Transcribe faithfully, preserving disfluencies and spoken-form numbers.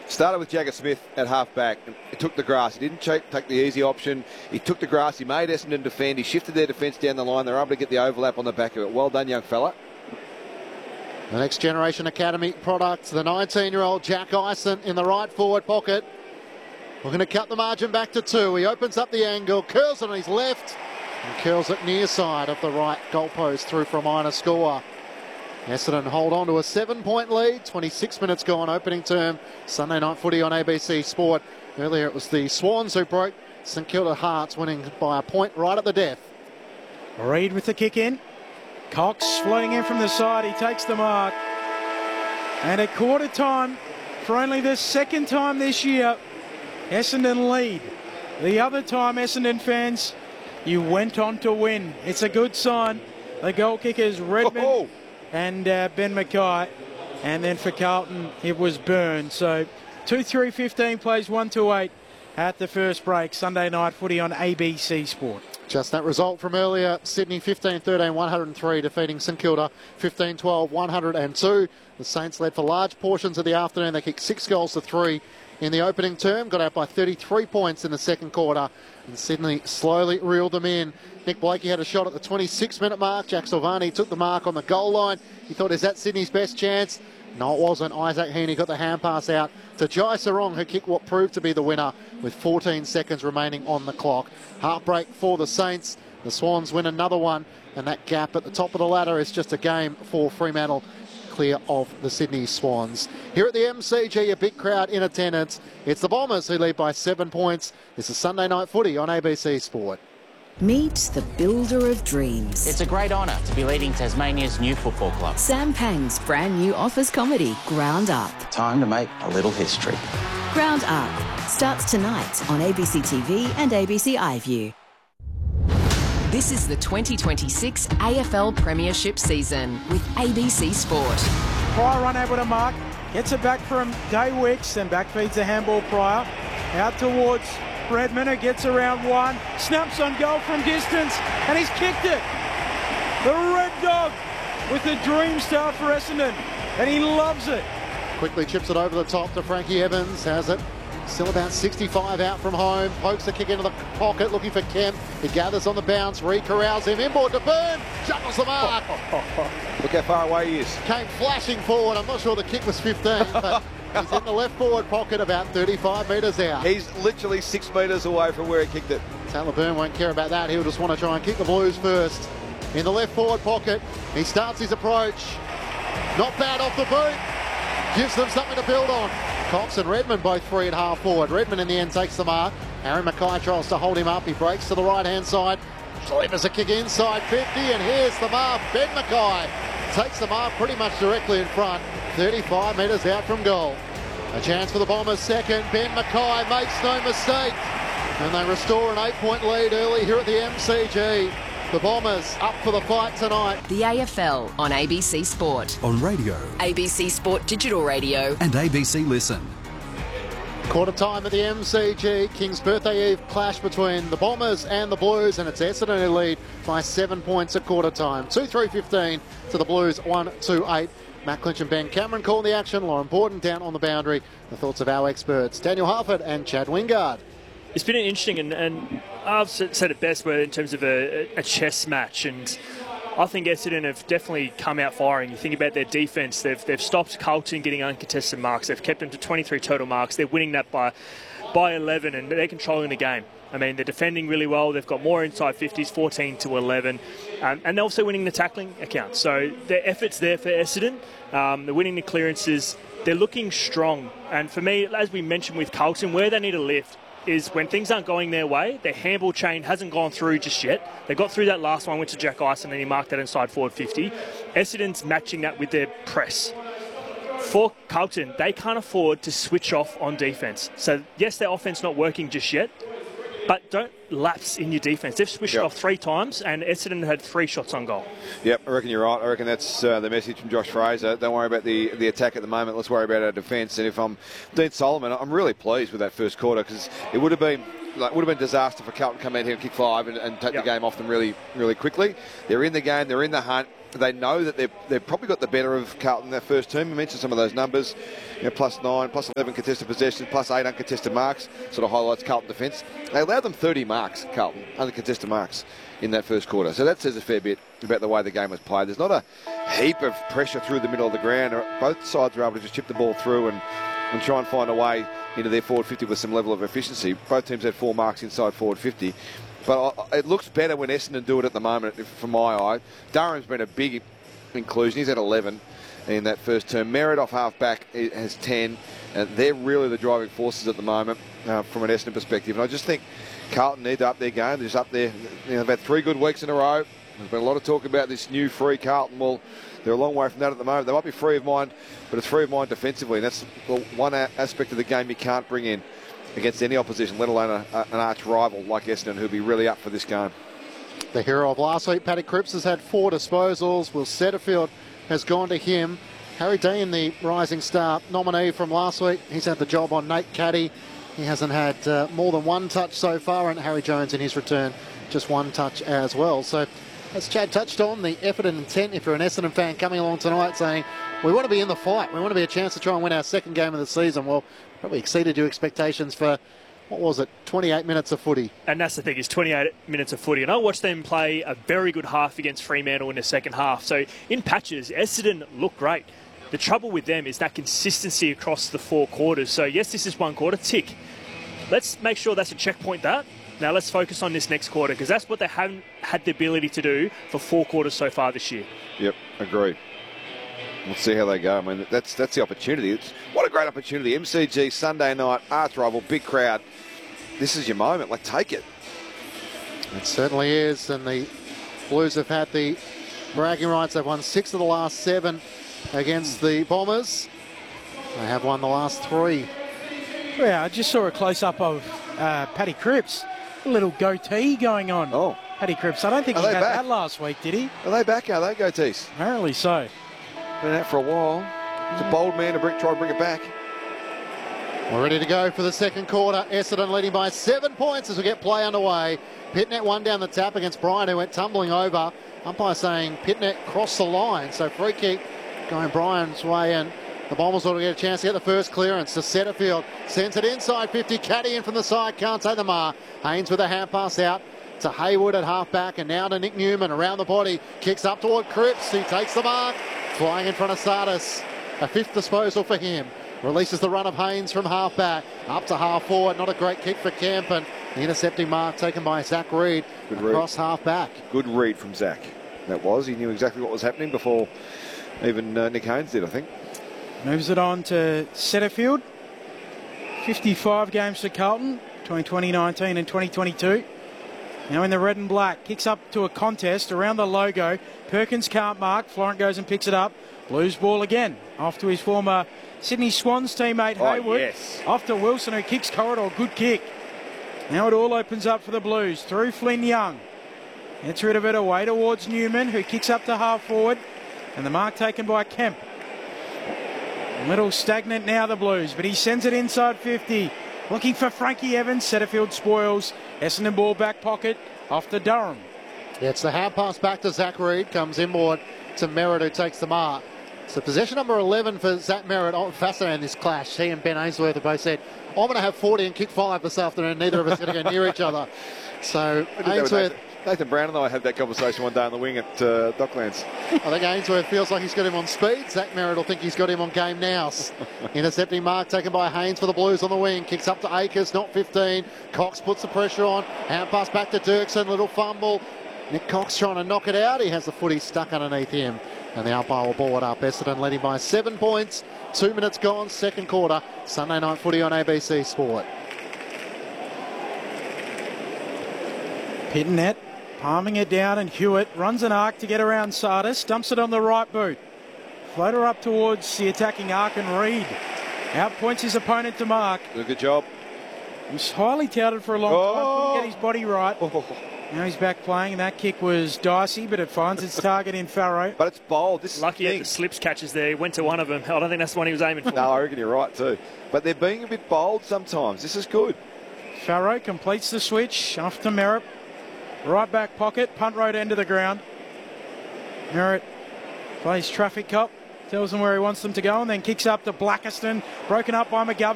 Started with Jagger Smith at half-back. He took the grass. He didn't take, take the easy option. He took the grass. He made Essendon defend. He shifted their defence down the line. They were able to get the overlap on the back of it. Well done, young fella. The Next Generation Academy products, the nineteen-year-old Jack Ison in the right forward pocket. We're going to cut the margin back to two. He opens up the angle, curls it on his left, and curls it near side of the right goalpost through for a minor score. Essendon hold on to a seven-point lead. twenty-six minutes gone, opening term. Sunday night footy on A B C Sport. Earlier it was the Swans who broke St Kilda Hearts, winning by a point right at the death. Reid with the kick in. Cox floating in from the side. He takes the mark. And at quarter time, for only the second time this year, Essendon lead. The other time, Essendon fans, you went on to win. It's a good sign. The goal kickers, Redmond oh. and uh, Ben Mackay. And then for Carlton, it was Burns. So two three fifteen plays one to eight at the first break. Sunday night footy on A B C Sport. Just that result from earlier. Sydney fifteen thirteen, one hundred three, defeating St Kilda fifteen twelve, one hundred two. The Saints led for large portions of the afternoon. They kicked six goals to three in the opening term, got out by thirty-three points in the second quarter, and Sydney slowly reeled them in. Nick Blakey had a shot at the twenty-six minute mark. Jack Silvani took the mark on the goal line. He thought, is that Sydney's best chance? No, it wasn't. Isaac Heaney got the hand pass out to Jai Sarong, who kicked what proved to be the winner with fourteen seconds remaining on the clock. Heartbreak for the Saints. The Swans win another one, and that gap at the top of the ladder is just a game for Fremantle, clear of the Sydney Swans. Here at the M C G, a big crowd in attendance. It's the Bombers who lead by seven points. This is Sunday Night Footy on A B C Sport. Meet the builder of dreams. It's a great honour to be leading Tasmania's new football club. Sam Pang's brand new office comedy, Ground Up. Time to make a little history. Ground Up starts tonight on A B C T V and A B C iView. This is the twenty twenty-six A F L Premiership season with A B C Sport. Pryor unable to mark, gets it back from Day Wicks and back feeds the handball Pryor. Out towards Redmond, who gets around one, snaps on goal from distance, and he's kicked it. The Red Dog with the dream start for Essendon, and he loves it. Quickly chips it over the top to Frankie Evans, has it. Still about sixty-five out from home. Pokes the kick into the pocket, looking for Kemp. He gathers on the bounce, re-corrals him. Inboard to Burn, juggles the mark. Look how far away he is. Came flashing forward. I'm not sure the kick was fifteen, but he's in the left forward pocket about thirty-five metres out. He's literally six metres away from where he kicked it. Taylor Burn won't care about that. He'll just want to try and kick the Blues first. In the left forward pocket, he starts his approach. Not bad off the boot. Gives them something to build on. Cox and Redmond both free at half forward. Redmond in the end takes the mark. Aaron Mackay tries to hold him up. He breaks to the right-hand side. Delivers a kick inside fifty, and here's the mark. Ben Mackay takes the mark pretty much directly in front. thirty-five metres out from goal. A chance for the Bombers second. Ben Mackay makes no mistake. And they restore an eight-point lead early here at the M C G. The Bombers up for the fight tonight. The A F L on A B C Sport. On radio. A B C Sport Digital Radio. And A B C Listen. Quarter time at the M C G. King's Birthday Eve clash between the Bombers and the Blues, and it's Essendon who lead by seven points at quarter time. two three fifteen to the Blues, one two eight. Matt Clinch and Ben Cameron calling the action. Lauren Borden down on the boundary. The thoughts of our experts, Daniel Harford and Chad Wingard. It's been interesting, and, and I've said it best in terms of a, a chess match, and I think Essendon have definitely come out firing. You think about their defence, they've they've stopped Carlton getting uncontested marks. They've kept them to twenty-three total marks. They're winning that by by eleven, and they're controlling the game. I mean, they're defending really well. They've got more inside fifties, fourteen to eleven, um, and they're also winning the tackling account. So their effort's there for Essendon. Um, they're winning the clearances. They're looking strong. And for me, as we mentioned with Carlton, where they need a lift is when things aren't going their way. Their handball chain hasn't gone through just yet. They got through that last one, went to Jack Ison, and he marked that inside forward fifty. Essendon's matching that with their press. For Carlton, they can't afford to switch off on defence. So, yes, their offence not working just yet, but don't lapse in your defence. They've switched Yep. it off three times, and Essendon had three shots on goal. Yep, I reckon you're right. I reckon that's uh, the message from Josh Fraser. Don't worry about the, the attack at the moment. Let's worry about our defence. And if I'm Dean Solomon, I'm really pleased with that first quarter, because it would have been like would have been a disaster for Carlton to come out here and kick five and, and take Yep. the game off them really, really quickly. They're in the game. They're in the hunt. They know that they've, they've probably got the better of Carlton, their first team. We mentioned some of those numbers, you know, plus nine, plus eleven contested possessions, plus eight uncontested marks, sort of highlights Carlton defence. They allowed them thirty marks, Carlton, uncontested marks in that first quarter. So that says a fair bit about the way the game was played. There's not a heap of pressure through the middle of the ground. Both sides were able to just chip the ball through and, and try and find a way into their forward fifty with some level of efficiency. Both teams had four marks inside forward fifty. But it looks better when Essendon do it at the moment, from my eye. Durham's been a big inclusion. He's at eleven in that first term. Merritt off half-back has ten. Uh, they're really the driving forces at the moment uh, from an Essendon perspective. And I just think Carlton need to up their game. They're just up there. You know, they've had three good weeks in a row. There's been a lot of talk about this new free Carlton. Well, they're a long way from that at the moment. They might be free of mind, but it's free of mind defensively. And that's the one a- aspect of the game you can't bring in against any opposition, let alone a, a, an arch rival like Essendon, who'll be really up for this game. The hero of last week, Paddy Cripps, has had four disposals. Will Setterfield has gone to him. Harry Dean, the rising star nominee from last week, he's had the job on Nate Caddy. He hasn't had uh, more than one touch so far, and Harry Jones in his return, just one touch as well. So, as Chad touched on, the effort and intent, if you're an Essendon fan coming along tonight saying, we want to be in the fight, we want to be a chance to try and win our second game of the season. Well, probably exceeded your expectations for, what was it, twenty-eight minutes of footy. And that's the thing, is twenty-eight minutes of footy. And I watched them play a very good half against Fremantle in the second half. So in patches, Essendon looked great. The trouble with them is that consistency across the four quarters. So yes, this is one quarter, tick. Let's make sure that's a checkpoint that. Now let's focus on this next quarter, because that's what they haven't had the ability to do for four quarters so far this year. Yep, agreed. We'll see how they go. I mean, that's that's the opportunity. It's, what a great opportunity. M C G, Sunday night, arch rival, big crowd. This is your moment. Like, take it. It certainly is, and the Blues have had the bragging rights. They've won six of the last seven against the Bombers. They have won the last three. Yeah, I just saw a close-up of uh, Paddy Cripps. A little goatee going on. Oh. Paddy Cripps. I don't think Are he they had back? that last week, did he? Are they back? Are they, goatees? Apparently so. Been out for a while. It's a bold man to bring, try to bring it back. We're ready to go for the second quarter. Essendon leading by seven points as we get play underway. Pitnet one down the tap against Bryan, who went tumbling over. Umpire saying Pitnet crossed the line. So free kick going Bryan's way, and the Bombers ought to get a chance to get the first clearance. To Setterfield, sends it inside fifty. Caddy in from the side, can't take the mark. Haynes with a hand pass out to Hayward at half-back, and now to Nick Newman around the body. Kicks up toward Cripps. He takes the mark. Flying in front of Sardis. A fifth disposal for him. Releases the run of Haynes from half-back. Up to half-forward. Not a great kick for Kemp. And the intercepting mark taken by Zach Reid Good read. across half-back. Good read from Zach. That was. He knew exactly what was happening before even uh, Nick Haynes did, I think. Moves it on to Setterfield. fifty-five games for Carlton between twenty nineteen and twenty twenty-two. Now in the red and black. Kicks up to a contest around the logo. Perkins can't mark. Florent goes and picks it up. Blues ball again. Off to his former Sydney Swans teammate Oh, Hayward. yes. Off to Wilson, who kicks corridor. Good kick. Now it all opens up for the Blues. Through Flynn Young. Gets rid of it away towards Newman, who kicks up to half forward. And the mark taken by Kemp. A little stagnant now, the Blues, but he sends it inside fifty. Looking for Frankie Evans. Setterfield spoils. Essendon ball back pocket. Off to Durham. Yeah, it's the hand pass back to Zach Reid. Comes inboard to Merritt, who takes the mark. So possession number eleven for Zach Merritt. Oh, fascinating, this clash. He and Ben Ainsworth have both said, I'm going to have forty and kick five this afternoon. Neither of us are going to go near each other. So Ainsworth... Nathan Brown and I had that conversation one day on the wing at uh, Docklands. I think Ainsworth feels like he's got him on speed. Zach Merritt will think he's got him on game now. Intercepting mark taken by Haynes for the Blues on the wing. Kicks up to Akers, not fifteen. Cox puts the pressure on. Hand pass back to Dirksen. Little fumble. Nick Cox trying to knock it out. He has the footy stuck underneath him. And the umpire will ball it up. Essendon leading by seven points. Two minutes gone, second quarter. Sunday night footy on A B C Sport. Pitnet palming it down, and Hewitt runs an arc to get around Sardis, dumps it on the right boot. Floater up towards the attacking arc, and Reid outpoints his opponent to mark. Did a good job. He was highly touted for a long Oh. time. Couldn't get his body right. Oh. Now he's back playing, and that kick was dicey, but it finds its target in Farrow. But it's bold. This Lucky is at the the thing. slips catches there. He went to one of them. I don't think that's the one he was aiming for. No, I reckon you're right too. But they're being a bit bold sometimes. This is good. Farrow completes the switch off to Merritt. Right back pocket, punt road end of the ground. Merritt plays traffic cop, tells them where he wants them to go, and then kicks up to Blackiston, broken up by McGovern.